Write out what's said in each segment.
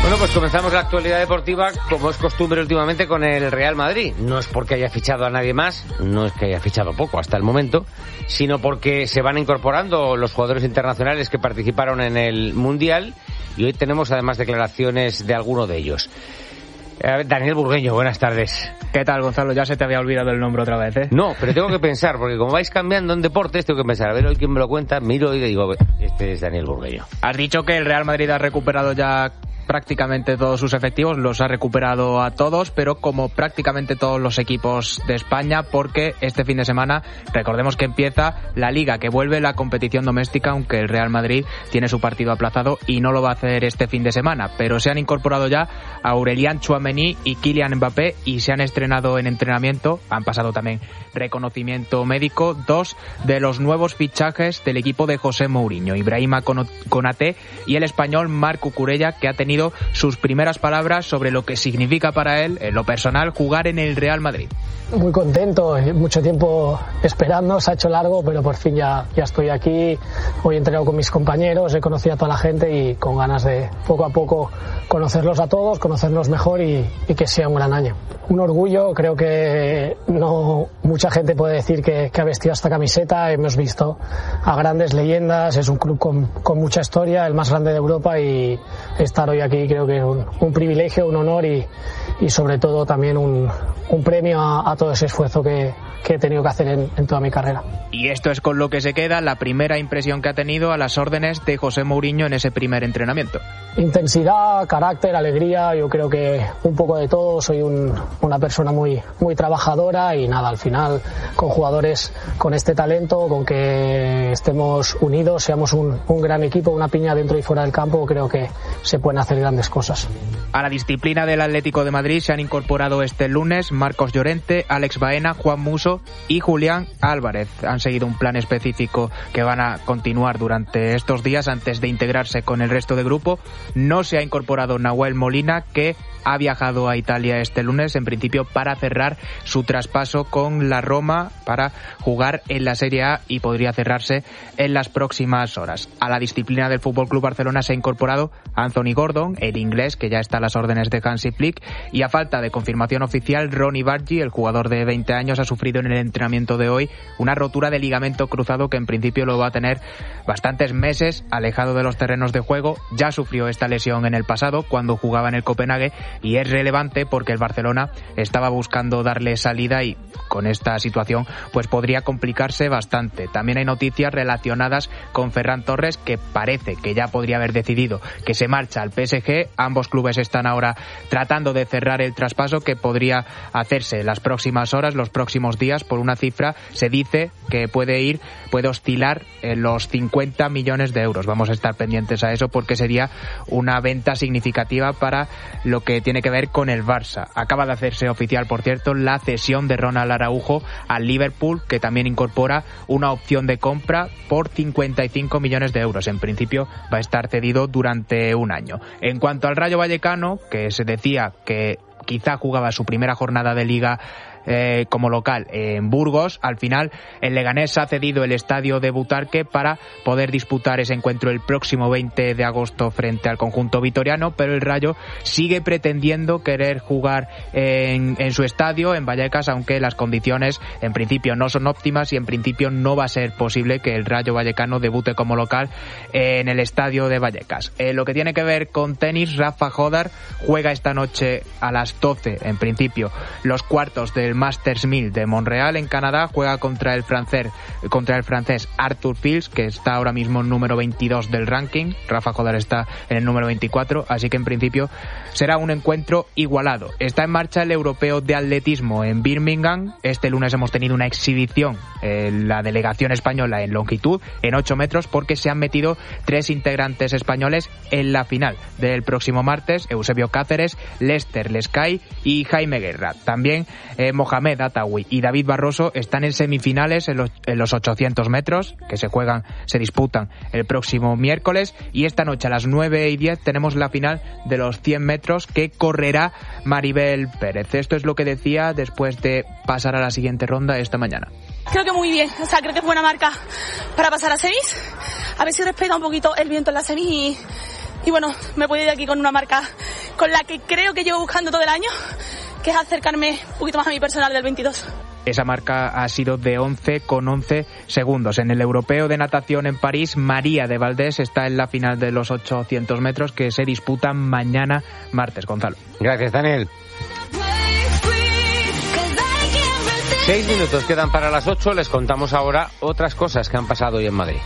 Bueno, pues comenzamos la actualidad deportiva, como es costumbre últimamente, con el Real Madrid. No es porque haya fichado a nadie más, no es que haya fichado poco hasta el momento, sino porque se van incorporando los jugadores internacionales que participaron en el Mundial, y hoy tenemos además declaraciones de alguno de ellos. Daniel Burgueño, buenas tardes. ¿Qué tal, Gonzalo? Ya se te había olvidado el nombre otra vez, ¿eh? No, pero tengo que pensar, porque como vais cambiando en deportes, tengo que pensar, a ver hoy quién me lo cuenta, miro y digo, este es Daniel Burgueño. Has dicho que el Real Madrid ha recuperado ya prácticamente todos sus efectivos, los ha recuperado a todos, pero como prácticamente todos los equipos de España, porque este fin de semana, recordemos que empieza la Liga, que vuelve la competición doméstica, aunque el Real Madrid tiene su partido aplazado y no lo va a hacer este fin de semana, pero se han incorporado ya a Aurélien Tchouaméni y Kylian Mbappé y se han estrenado en entrenamiento, han pasado también reconocimiento médico, dos de los nuevos fichajes del equipo de José Mourinho, Ibrahima Konaté y el español Marc Cucurella, que ha tenido sus primeras palabras sobre lo que significa para él, en lo personal, jugar en el Real Madrid. Muy contento, mucho tiempo esperando, se ha hecho largo, pero por fin ya estoy aquí. Hoy he entrenado con mis compañeros, he conocido a toda la gente y con ganas de poco a poco conocerlos a todos, conocerlos mejor y que sea un gran año. Un orgullo, creo que no mucha gente puede decir que ha vestido esta camiseta. Hemos visto a grandes leyendas, es un club con mucha historia, el más grande de Europa, y estar hoy aquí creo que es un privilegio, un honor y sobre todo también un premio a todo ese esfuerzo que he tenido que hacer en toda mi carrera. Y esto es con lo que se queda la primera impresión que ha tenido a las órdenes de José Mourinho en ese primer entrenamiento. Intensidad, carácter, alegría, yo creo que un poco de todo. Soy una persona muy trabajadora y nada, al final con jugadores con este talento, con que estemos unidos, seamos un gran equipo, una piña dentro y fuera del campo, creo que se pueden hacer grandes cosas. A la disciplina del Atlético de Madrid se han incorporado este lunes Marcos Llorente, Alex Baena, Juan Musso y Julián Álvarez. Han seguido un plan específico que van a continuar durante estos días antes de integrarse con el resto del grupo. No se ha incorporado Nahuel Molina, que ha viajado a Italia este lunes, en principio para cerrar su traspaso con la Roma para jugar en la Serie A, y podría cerrarse en las próximas horas. A la disciplina del FC Barcelona se ha incorporado Anthony Gordon, el inglés, que ya está a las órdenes de Hansi Flick, y a falta de confirmación oficial, Ronny Bargi, el jugador de 20 años, ha sufrido en el entrenamiento de hoy una rotura de ligamento cruzado que en principio lo va a tener bastantes meses alejado de los terrenos de juego. Ya sufrió esta lesión en el pasado cuando jugaba en el Copenhague, y es relevante porque el Barcelona estaba buscando darle salida y con esta situación pues podría complicarse bastante. También hay noticias relacionadas con Ferran Torres, que parece que ya podría haber decidido que se marcha al PSG. Ambos clubes están ahora tratando de cerrar el traspaso, que podría hacerse las próximas horas, los próximos días, por una cifra, se dice que puede oscilar en los 50 millones de euros. Vamos a estar pendientes a eso porque sería una venta significativa para lo que tiene que ver con el Barça. Acaba de hacerse oficial, por cierto, la cesión de Ronald Araujo al Liverpool, que también incorpora una opción de compra por 55 millones de euros. En principio va a estar cedido durante un año. En cuanto al Rayo Vallecano, que se decía que quizá jugaba su primera jornada de Liga como local en Burgos, al final el Leganés ha cedido el estadio de Butarque para poder disputar ese encuentro el próximo 20 de agosto frente al conjunto vitoriano, pero el Rayo sigue pretendiendo querer jugar en su estadio, en Vallecas, aunque las condiciones en principio no son óptimas y en principio no va a ser posible que el Rayo Vallecano debute como local en el estadio de Vallecas. Lo que tiene que ver con tenis, Rafa Jodar juega esta noche a las 12, en principio, los cuartos del Masters 1000 de Montreal en Canadá. Juega contra el francés Arthur Fils, que está ahora mismo en número 22 del ranking. Rafa Jodar está en el número 24, así que en principio será un encuentro igualado. Está en marcha el europeo de atletismo en Birmingham. Este lunes hemos tenido una exhibición la delegación española en longitud, en 8 metros, porque se han metido 3 integrantes españoles en la final del próximo martes: Eusebio Cáceres, Lester Lescay y Jaime Guerra. También Mohamed Atawi y David Barroso están en semifinales en los 800 metros, que se disputan el próximo miércoles, y esta noche a las 9:10 tenemos la final de los 100 metros que correrá Maribel Pérez. Esto es lo que decía después de pasar a la siguiente ronda esta mañana. Creo que muy bien, creo que es buena marca para pasar a semis. A ver si respeta un poquito el viento en la semis y bueno, me puedo ir de aquí con una marca con la que creo que llevo buscando todo el año, que es acercarme un poquito más a mi personal del 22. Esa marca ha sido de 11,11 segundos. En el Europeo de Natación en París, María de Valdés está en la final de los 800 metros que se disputan mañana martes. Gonzalo. Gracias, Daniel. 6 minutos quedan para las 8. Les contamos ahora otras cosas que han pasado hoy en Madrid.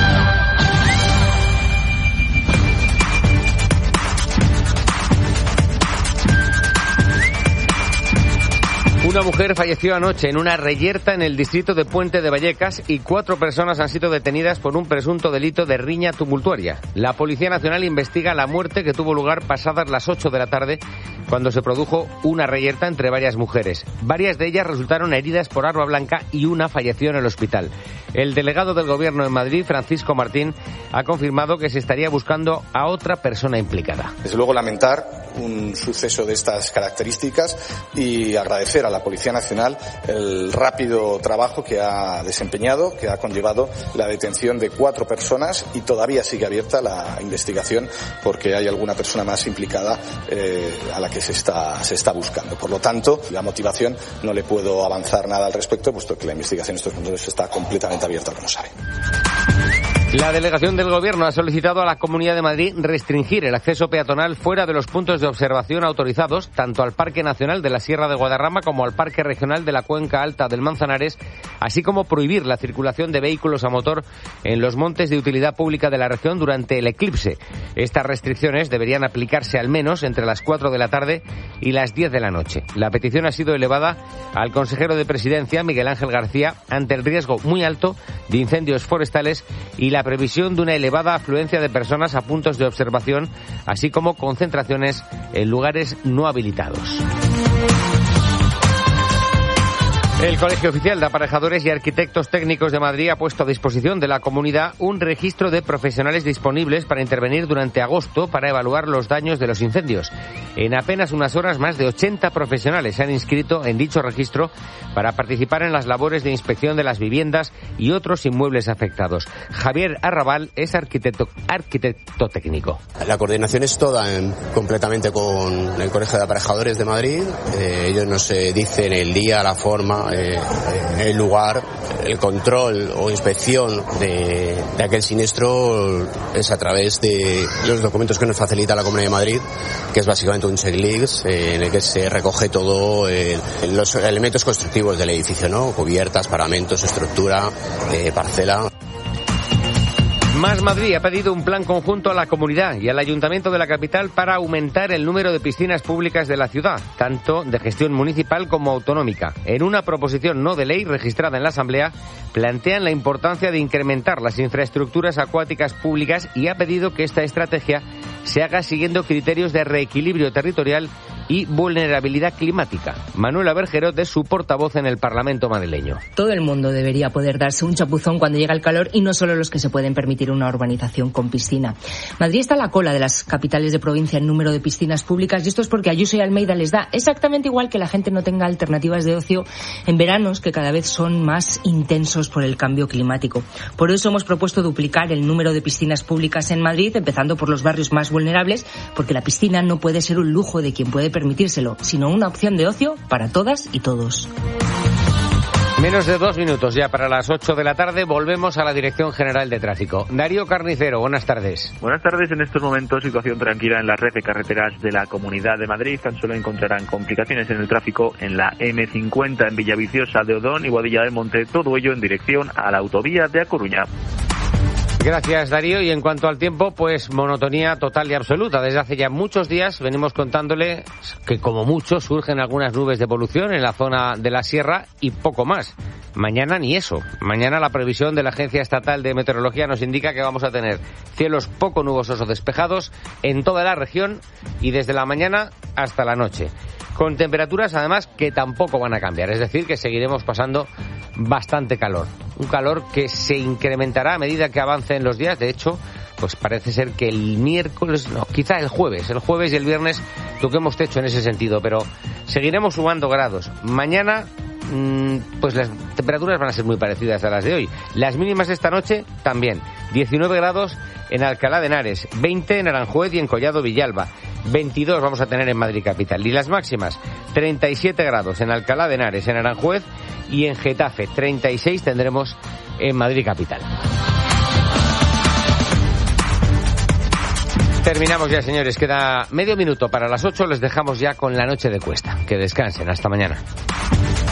Una mujer falleció anoche en una reyerta en el distrito de Puente de Vallecas y 4 personas han sido detenidas por un presunto delito de riña tumultuaria. La Policía Nacional investiga la muerte que tuvo lugar pasadas las 8 de la tarde cuando se produjo una reyerta entre varias mujeres. Varias de ellas resultaron heridas por arma blanca y una falleció en el hospital. El delegado del Gobierno en Madrid, Francisco Martín, ha confirmado que se estaría buscando a otra persona implicada. Desde luego lamentar un suceso de estas características y agradecer a la Policía Nacional el rápido trabajo que ha desempeñado, que ha conllevado la detención de 4 personas y todavía sigue abierta la investigación porque hay alguna persona más implicada a la que se está buscando. Por lo tanto, la motivación no le puedo avanzar nada al respecto, puesto que la investigación en estos momentos está completamente abierta, como saben. La delegación del Gobierno ha solicitado a la Comunidad de Madrid restringir el acceso peatonal fuera de los puntos de observación autorizados, tanto al Parque Nacional de la Sierra de Guadarrama como al Parque Regional de la Cuenca Alta del Manzanares, así como prohibir la circulación de vehículos a motor en los montes de utilidad pública de la región durante el eclipse. Estas restricciones deberían aplicarse al menos entre las 4 de la tarde y las 10 de la noche. La petición ha sido elevada al consejero de Presidencia, Miguel Ángel García, ante el riesgo muy alto de incendios forestales y la previsión de una elevada afluencia de personas a puntos de observación, así como concentraciones en lugares no habilitados. El Colegio Oficial de Aparejadores y Arquitectos Técnicos de Madrid ha puesto a disposición de la comunidad un registro de profesionales disponibles para intervenir durante agosto para evaluar los daños de los incendios. En apenas unas horas, más de 80 profesionales se han inscrito en dicho registro para participar en las labores de inspección de las viviendas y otros inmuebles afectados. Javier Arrabal es arquitecto técnico. La coordinación es toda completamente con el Colegio de Aparejadores de Madrid. Ellos nos dicen el día, la forma, el lugar, el control o inspección de aquel siniestro es a través de los documentos que nos facilita la Comunidad de Madrid, que es básicamente un checklist en el que se recoge todo los elementos constructivos del edificio, ¿no? Cubiertas, paramentos, estructura, parcela. Más Madrid ha pedido un plan conjunto a la comunidad y al Ayuntamiento de la capital para aumentar el número de piscinas públicas de la ciudad, tanto de gestión municipal como autonómica. En una proposición no de ley registrada en la Asamblea, plantean la importancia de incrementar las infraestructuras acuáticas públicas y ha pedido que esta estrategia se haga siguiendo criterios de reequilibrio territorial y vulnerabilidad climática. Manuela Bergerot es su portavoz en el Parlamento madrileño. Todo el mundo debería poder darse un chapuzón cuando llega el calor y no solo los que se pueden permitir una urbanización con piscina. Madrid está a la cola de las capitales de provincia en número de piscinas públicas y esto es porque Ayuso y Almeida les da exactamente igual que la gente no tenga alternativas de ocio en veranos que cada vez son más intensos por el cambio climático. Por eso hemos propuesto duplicar el número de piscinas públicas en Madrid, empezando por los barrios más vulnerables, porque la piscina no puede ser un lujo de quien puede permitírselo, sino una opción de ocio para todas y todos. Menos de 2 minutos ya para las 8 de la tarde. Volvemos a la Dirección General de Tráfico. Darío Carnicero, buenas tardes. Buenas tardes. En estos momentos, situación tranquila en la red de carreteras de la Comunidad de Madrid. Tan solo encontrarán complicaciones en el tráfico en la M50 en Villaviciosa de Odón y Boadilla del Monte. Todo ello en dirección a la autovía de A Coruña. Gracias, Darío. Y en cuanto al tiempo, pues monotonía total y absoluta. Desde hace ya muchos días venimos contándole que como mucho surgen algunas nubes de polución en la zona de la sierra y poco más. Mañana ni eso. Mañana la previsión de la Agencia Estatal de Meteorología nos indica que vamos a tener cielos poco nubosos o despejados en toda la región y desde la mañana hasta la noche. Con temperaturas además que tampoco van a cambiar. Es decir, que seguiremos pasando bastante calor. Un calor que se incrementará a medida que avancen los días. De hecho, pues parece ser que el miércoles, no, quizá el jueves y el viernes toquemos techo en ese sentido, pero seguiremos sumando grados. Mañana, pues las temperaturas van a ser muy parecidas a las de hoy. Las mínimas esta noche también. 19 grados en Alcalá de Henares, 20 en Aranjuez y en Collado Villalba, 22 vamos a tener en Madrid capital. Y las máximas, 37 grados en Alcalá de Henares, en Aranjuez y en Getafe. 36 tendremos en Madrid capital. Terminamos ya, señores. Queda medio minuto para las 8. Les dejamos ya con la noche de Cuesta. Que descansen. Hasta mañana.